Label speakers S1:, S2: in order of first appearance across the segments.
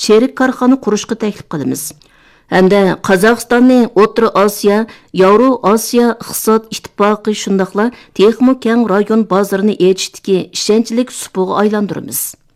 S1: sherik korxona qurishga taklif qilamiz. Hamda Qozog'istonning O'rta Osiyo, Yevro Osiyo iqtisod ittifoqi shundaqla texmo keng rayon bozorini echishdagi ishonchlik supuga aylantiramiz.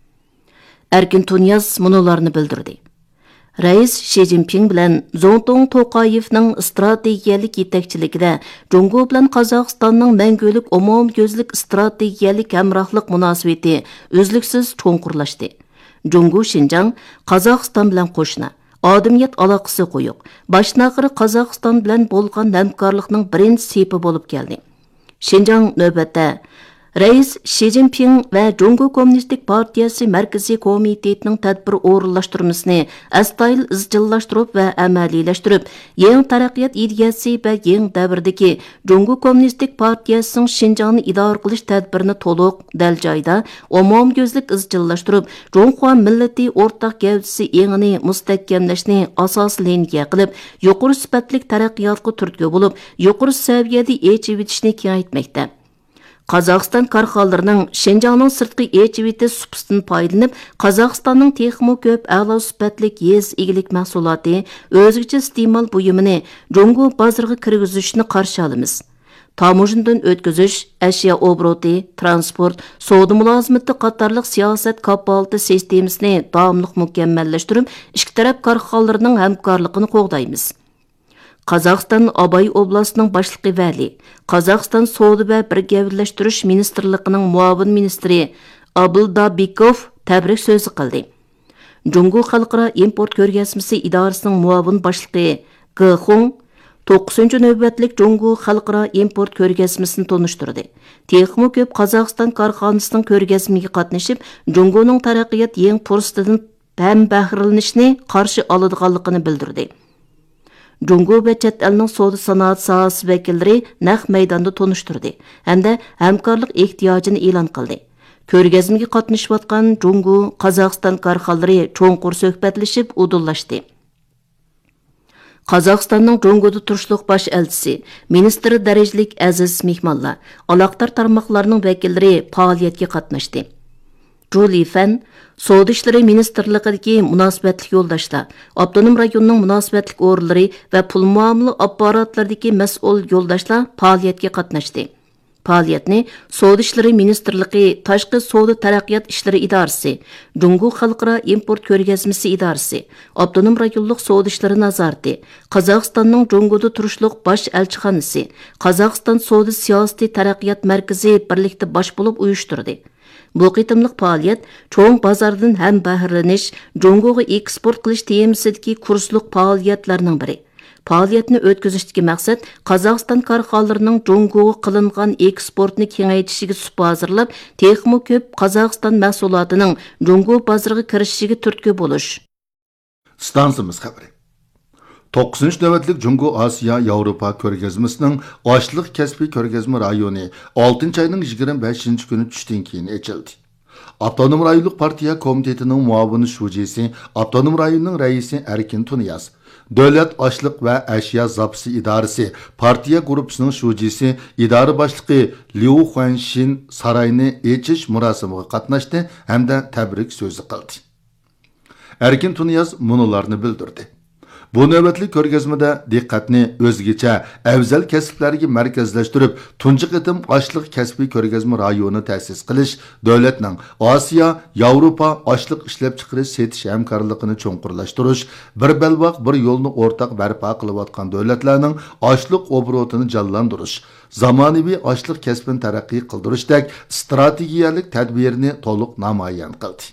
S1: Erkin Tunyaz munolarni bildirdi. Rais Xi Jinping bilan Zontong Toqayevning strategiyalik yetakchiligida Jungo bilan Qozog'istonning mangulik umumko'zlik strategiyalik hamrohlik munosabati uzluksiz cho'nqurlashdi. Jungo Xinjiang Qozog'iston bilan qo'shni, odamiyat aloqasi qo'yiq, boshdan-oxir Qozog'iston bilan bo'lgan hamkorlikning birinchi sepi bo'lib keldi. Xinjiang navbatda Rais Xi Jinping va Jungo Kommunistik partiyasi Markaziy komitetining tadbir o'rinlashtirmasini astoydil izchillashtirib va amaliylashtirib, yangi taraqqiyot ideyasi va yangi davrdagi Jungo Kommunistik partiyasining Xinjiangni idora qilish tadbirini to'liq dal joyda umumko'zlik izchillashtirib, Junxo millati o'rtaq gavdasi engini mustahkamlashni asos liniya qilib, yuqori sifatli taraqqiyotga turtki bo'lib, yuqori saviyada echib etishni kengaytmoqda. Qozog'iston korxonalarining Xinjiangning sirtqi echiviti supisidan foydalanib, Qozog'istonning texmo ko'p a'lo sifatlik yez egilik mahsuloti, o'zgacha stimul buyumini Jungo bozoriga kirgizishni qarshi olamiz. Tamojindan o'tkazish, ashyo obroti, transport, savdo mulozimati qatorliq siyosat kapolati sistemasini davomli mukammallashtirib, ikki taraf korxonalarining hamkorligini qo'g'daymiz. Qozog'iston Abay oblastining boshlig'i Vali, Qozog'iston Savdo va birgavlashtirish ministrligining muavin ministri Abildabikov tabrik so'zi qildi. Jungo xalqaro import ko'rgazmasi idorasining muavin boshlig'i Ge Hong 9-navbatlik Jungo xalqaro import ko'rgazmasini tonishtirdi. Texmo ko'p Qozog'iston korxonasining ko'rgazmasiga qatnashib, Jungoning taraqqiyot yangi fursatidan ham bahrilanishni qarshi oladiganligini bildirdi. Jungo va chet elning savdo sanoat sohasi vakillari naq maydonda tonishtirdi hamda hamkorlik ehtiyojini e'lon qildi. Ko'rgazmaga qatnashayotgan Jungo Qozog'iston korxonalari cho'nqur suhbatlashib, udullashdi. Qozog'istonning Jungoda turishliq bosh elchisi, ministr darajalik Aziz Mehmonla, aloqador tarmoqlarning vakillari faoliyatga qatnashdi. Julie Fan, Savdo ishlari ministrligidagi munosabatli yo'ldoshlar, avtonom rayonning munosabatli o'rinlari va pul muomala apparatlaridagi mas'ul yo'ldoshlar faoliyatga qatnashdi. Faoliyatni Savdo ishlari ministrligi, Tashqi savdo taraqqiyot ishlari idorasi, Jungo xalqaro import ko'rgazmasi idorasi, avtonom rayonlik savdo ishlari nazorati, Qozog'istonning Jungoda turishliq bosh elchixonasi, Qozog'iston savdo siyosiy taraqqiyot markazi birlikda bosh bo'lib uyushtirdi. Bu qitimliq faoliyat cho'ng bozordan ham bahralanish, Jungoga eksport qilish temasidagi kursliq faoliyatlarning biri. Faoliyatni o'tkazishdagi maqsad Qozog'iston korxonalarining Jungoga qilingan eksportni kengaytishiga supa hozirlab, texmo ko'p Qozog'iston mahsulotining Jungo bozoriga kirishiga turtki bo'lish.
S2: Stansimiz xabari. 9-navbatlik Jungo Osiyo Yevropa ko'rgazmasining oshliq kasbiy ko'rgazma rayoni 6-oyning 25-kuni tushdan keyin ochildi. Avtonom rayonlik partiya komitetining muavin shujisi, avtonom rayonning raisi Erkin Tunyaz, Davlat oshliq va ashyo zapisi idorasi partiya guruhisining shujisi, idora boshlig'i Liu Huanshin saroyni echish murosimiga qatnashdi hamda tabrik so'zi qildi. Erkin Tunyaz munolarni bildirdi. Bu navbatli ko'rgazmada diqqatni o'zgacha afzal kasblarga markazlashtirib, tunji qitim oshliq kasbiy ko'rgazma rayoni ta'sis qilish, davlatning Osiyo, Yevropa oshliq ishlab chiqarish setish hamkorligini cho'nqurlashtirish, bir balvoq bir yo'lni o'rtaq barpo qilayotgan davlatlarning oshliq obrotini jonlantirish, zamonaviy oshliq kasbini taraqqiy qildirishdek strategiyalik tadbirni to'liq namoyon qildi.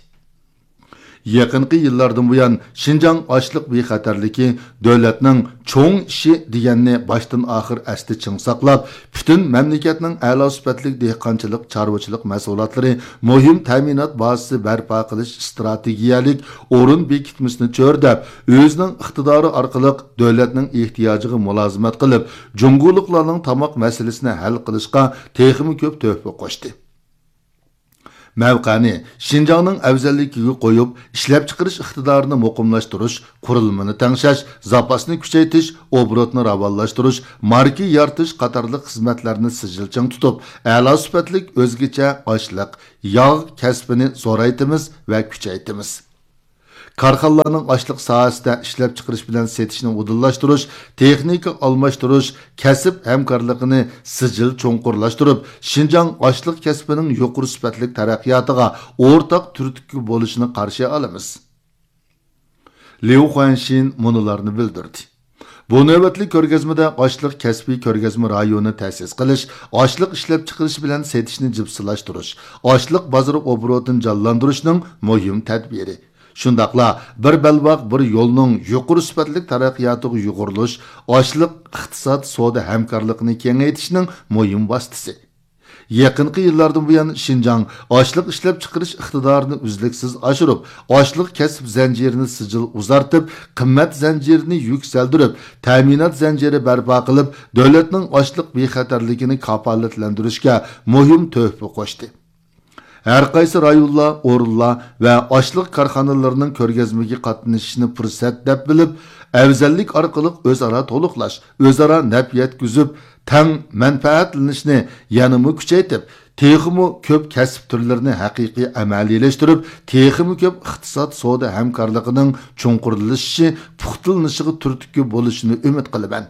S2: Yaqinqi yillardan buyon Xinjiang oshliq bexatarligi davlatning cho'ng ishi deganni boshdan oxir asli ching saqlab, butun mamlakatning a'lo sifatli dehqonchilik, chorvachilik mahsulotlari muhim ta'minot bazasi barpo qilish strategiyalik o'rin bekitmasini cho'rdab, o'zining iqtidori orqali davlatning ehtiyojiga mulozimat qilib, junguliqlarning tomoq masalasini hal qilishga texmi ko'p tuhfa qo'shdi. Mavqani Xinjiangning afzalligiga qo'yib, ishlab chiqarish iqtidorini muqimlashtirish, qurilmani tangshash, zapasni kuchaytirish, obrotni ravonlashtirish, marka yaratish qatorliq xizmatlarni sijilchang tutib, a'lo sifatli o'zgacha oshliq, yog' kasbini zo'raytimiz va kuchaytimiz. Karxanalarning oshliq sohasida ishlab chiqarish bilan setishni udillashtirish, texnika almashtirish, kasb hamkorligini sijil cho'nqurlashtirib, Şinjan oshliq kasbining yuqori sifatli taraqqiyotiga o'rtaq turtki bo'lishini qarshi olamiz. Liu Huanshin munolarni bildirdi. Bu navbatli ko'rgazmada oshliq kasbiy ko'rgazma rayoni ta'sis qilish, oshliq ishlab chiqarish bilan setishni jipsilashtirish, oshliq bozor obrotini jonlantirishning muhim tadbiri. Shundaqla bir balvoq bir yo'lning yuqori sifatli taraqqiyotiga yuqurilish, oshliq iqtisod savdo hamkorligini kengaytirishning muhim vositasi. Yaqinqi yillardan buyon Şinjan oshliq ishlab chiqarish iqtidorini uzluksiz oshirib, oshliq kasb zanjirini sijil uzartib, qimmat zanjirini yuksaltirib, ta'minot zanjiri barpo qilib, davlatning oshliq bexatarligini kafolatlantirishga muhim tuhfa qo'shdi. Her qaysi rayonlar, o'rinlar va oshliq korxonalarining ko'rgazmaga qatnashishini fursat deb bilib, afzallik orqali o'zaro to'liqlash, o'zaro naf yetkazib, tang manfaatlanishni yanada kuchaytirib, texmi ko'p kasb turlarini haqiqiy amaliylashtirib, texmi ko'p iqtisod savdo hamkorligining cho'nqurlashishi, puxtalanishiga turtki bo'lishini umid qilaman.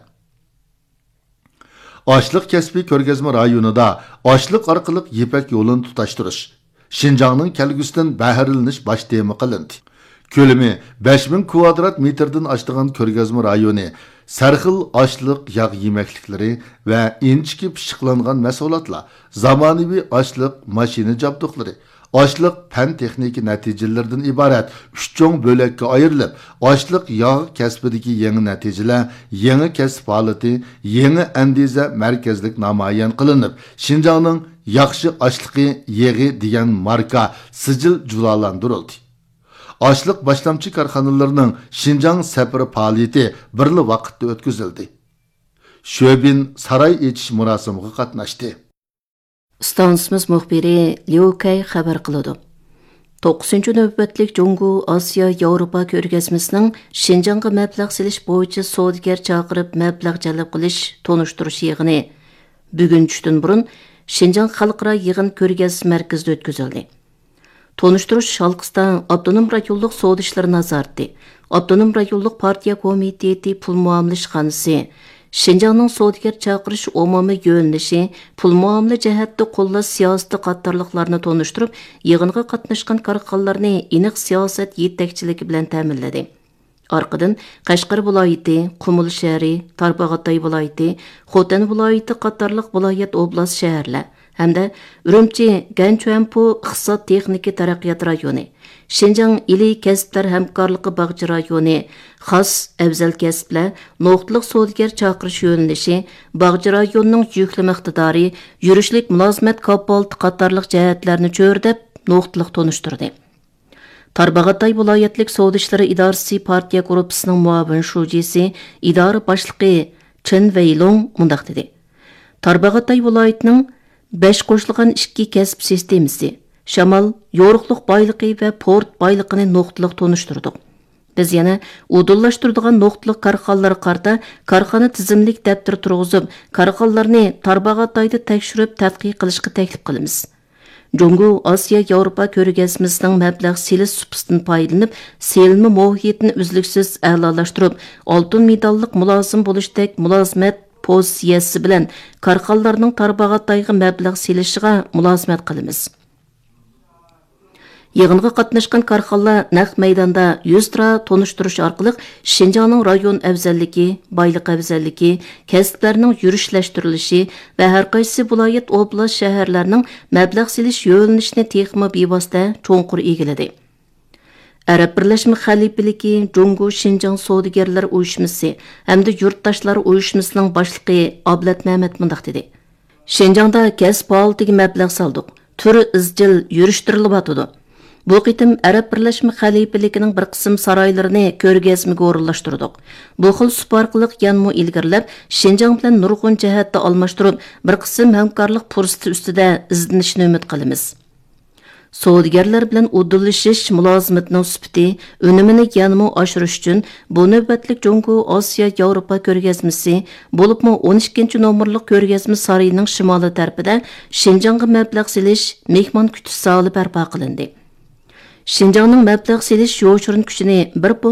S2: Oshliq kasbiy ko'rgazma rayonida oshliq orqali Yipak yo'lini tutashtirish Şinjanning kelgusidan bahrilanish bosh tema qilindi. Ko'lami 5000 kvadrat metrdan oshgan ko'rgazma rayoni sarxil oshliq yog' yemakliklari va inchki pishiqlangan mahsulotlar, zamonaviy oshliq mashina jabduqlari, oshliq fan texnika natijalaridan iborat 3 cho'ng bo'lakka ayrilib, oshliq yog' kasbidagi yangi natijalar, yangi kasb holati, yangi andiza markazlik namoyon qilinib, Şinjanning yaxshi oshliqi yeg'i degan marka sijil julalantirildi. Oshliq boshlamchi korxonalarining Şinjan safari faoliyati birli vaqtda o'tkazildi. Sho'bin saroy echish murosimiga qatnashdi.
S1: Stansimiz muxbiri Liu Kai xabar qiladi. 9-navbatlik Jungu Osiyo Yevropa ko'rgazmasining Şinjanga mablag' silish bo'yicha savdogar chaqirib mablag' jalb qilish tonishtirish yig'ini bugun tushdan burun Şinjan xalqaro yig'in ko'rgazma markazida o'tkazildi. Tonishtirish halqisida Abdunum rayonluq savdo ishlari nazorati, Abdunum rayonluq partiya komiteti pul muomala ishxonasi, Şinjanning savdogar chaqirish umumiy yo'nalishi, pul muomala jihatda qo'llash siyosati qatorliqlarni tonishtirib, yig'inga qatnashgan korxonalarni aniq siyosat yetakchiligi bilan ta'minladi. Arqadan Qashqar viloyati, Qumul shahri, Tarbag'atay viloyati, Xotan viloyati qatorliq viloyat oblast shaharlar hamda Urumchi Ganchuampu iqtisod texnika taraqqiyot rayoni, Şinjan ili kasblar hamkorligi bog'chi rayoni, xos afzal kasblar, nuqtliq savdogar chaqirish yo'nalishi, bog'chi rayonining yuklama iqtidori, yurishlik mulozimat kapolati qatorliq jihatlarni cho'rdab, nuqtliq tonishtirdi. Tarbag'atay viloyatlik savdo ishlari idorasi partiya gruppasining muavin shujisi, idora boshlig'i Chen Weilong mundaq dedi. Tarbag'atay viloyatining 5 qo'shilgan 2 kasb sistemasi, shamol, yo'riqliq boyligi va port boyligini nuqtliq tonishtirdik. Biz yana udillashtiradigan nuqtliq korxonalar qarta korxona tizimlik daftar turg'izib, korxonalarni Tarbag'atayda tekshirib tadqiq qilishga taklif qilamiz. Jungu Osiyo Yevropa ko'rgazmasining mablag' selish supisidan foydalanib, selma mohiyatini uzluksiz a'lolashtirib, oltin medalliq mulozim bo'lishdek mulozimat pozitsiyasi bilan korxonalarning Tarbag'atayga mablag' selishiga mulozimat qilamiz. Yig'inga qatnashgan korxonalar naq maydonda 100 tra tonishtirish orqali Şinjanning rayon afzalligi, boylik afzalligi, kasblarning yurishlashtirilishi va har qaysi viloyat oblast shaharlarining mablag' selish yo'nalishini texma bevosita cho'nqur egiladi. Arab Birlashma Xalifaligi Jungu Şinjan savdogarlar uyushmasi hamda yurtdoshlar uyushmasining boshlig'i Ablat Mamat mundaq dedi. Şinjanda kasb faoliyatiga mablag' soldik. Turi izchil yurishtirilib Bu qitim Arab Birlashma Xalifaligining bir qism saroylarini ko'rgazmaga o'rinlashtirdik. Bu xil suparqiliq yanmu ilgirlab, Şinjan bilan nurg'un jihatda almashtirib, bir qism hamkorlik fursati ustida izlanishni umid qilamiz. Savdogarlar bilan udillashish mulozimatining sifati, unumini yanmu oshirish uchun bu navbatlik Jungu Osiyo Yevropa ko'rgazmasi, bo'libmi 12-nomerlik ko'rgazma saroyining shimoliy tarafida Şinjanga mablag' selish mehmon kutish zali barpo qilindi. Шинжаңның мәбləğ сeliş yoşurun күчini bir